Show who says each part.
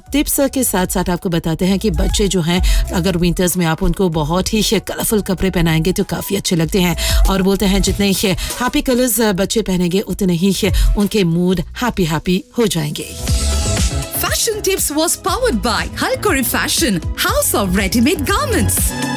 Speaker 1: Tips के साथ साथ आपको बताते हैं कि बच्चे जो हैं अगर विंटर्स में आप उनको बहुत ही कलरफुल कपड़े पहनाएंगे तो काफ़ी अच्छे लगते हैं और बोलते हैं जितने हैप्पी कलर्स बच्चे पहनेंगे उतने ही उनके मूड हैप्पी हो जाएंगे.
Speaker 2: Fashion Tips was powered by Halkori Fashion, House of Ready-Made Garments.